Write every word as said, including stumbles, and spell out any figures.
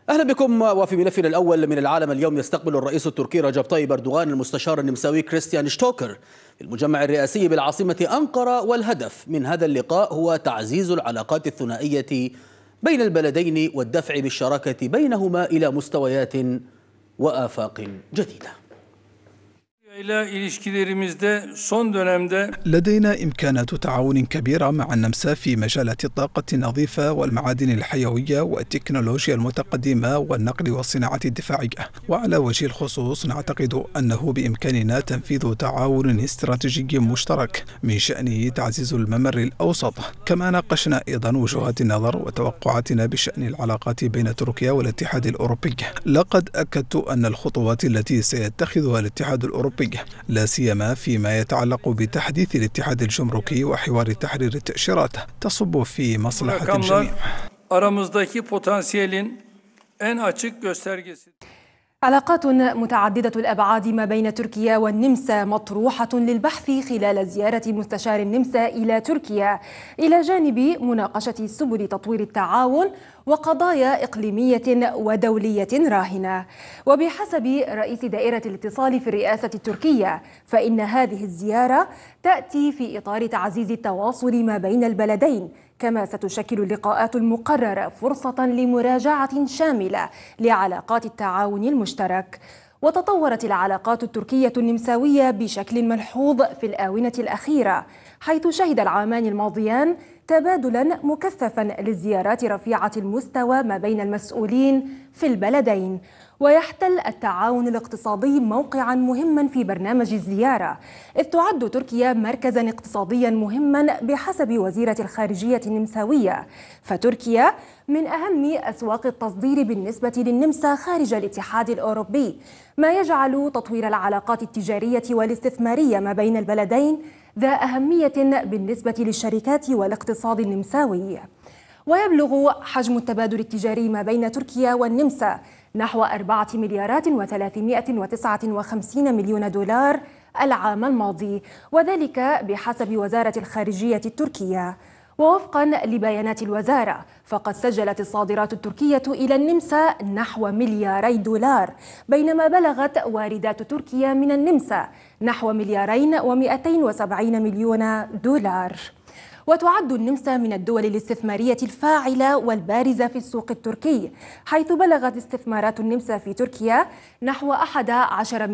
أهلا بكم. وفي ملفنا الأول من العالم اليوم، يستقبل الرئيس التركي رجب طيب أردوغان المستشار النمساوي كريستيان شتوكر في المجمع الرئاسي بالعاصمة أنقرة، والهدف من هذا اللقاء هو تعزيز العلاقات الثنائية بين البلدين والدفع بالشراكة بينهما إلى مستويات وآفاق جديدة. لدينا إمكانات تعاون كبيرة مع النمسا في مجالات الطاقة النظيفة والمعادن الحيوية والتكنولوجيا المتقدمة والنقل والصناعة الدفاعية، وعلى وجه الخصوص نعتقد أنه بإمكاننا تنفيذ تعاون استراتيجي مشترك من شأنه تعزيز الممر الأوسط. كما ناقشنا أيضا وجهات النظر وتوقعاتنا بشأن العلاقات بين تركيا والاتحاد الأوروبي. لقد أكدت أن الخطوات التي سيتخذها الاتحاد الأوروبي لا سيما فيما يتعلق بتحديث الاتحاد الجمركي وحوار تحرير التأشيرات تصب في مصلحة الجميع. علاقات متعددة الأبعاد ما بين تركيا والنمسا مطروحة للبحث خلال زيارة مستشار النمسا إلى تركيا، إلى جانب مناقشة سبل تطوير التعاون وقضايا إقليمية ودولية راهنة. وبحسب رئيس دائرة الاتصال في الرئاسة التركية، فإن هذه الزيارة تأتي في إطار تعزيز التواصل ما بين البلدين، كما ستشكل اللقاءات المقررة فرصة لمراجعة شاملة لعلاقات التعاون المشترك. وتطورت العلاقات التركية النمساوية بشكل ملحوظ في الآونة الأخيرة، حيث شهد العامان الماضيان تبادلا مكثفا للزيارات رفيعة المستوى ما بين المسؤولين في البلدين. ويحتل التعاون الاقتصادي موقعا مهما في برنامج الزيارة، إذ تعد تركيا مركزا اقتصاديا مهما بحسب وزيرة الخارجية النمساوية. فتركيا من أهم أسواق التصدير بالنسبة للنمسا خارج الاتحاد الأوروبي، ما يجعل تطوير العلاقات التجارية والاستثمارية ما بين البلدين ذا أهمية بالنسبة للشركات والاقتصاد النمساوي. ويبلغ حجم التبادل التجاري ما بين تركيا والنمسا نحو أربعة مليارات وثلاثمائة وتسعة وخمسين مليون دولار العام الماضي، وذلك بحسب وزارة الخارجية التركية. ووفقا لبيانات الوزارة، فقد سجلت الصادرات التركية إلى النمسا نحو ملياري دولار، بينما بلغت واردات تركيا من النمسا نحو مليارين ومئتين وسبعين مليون دولار. وتعد النمسا من الدول الاستثمارية الفاعلة والبارزة في السوق التركي، حيث بلغت استثمارات النمسا في تركيا نحو أحد عشر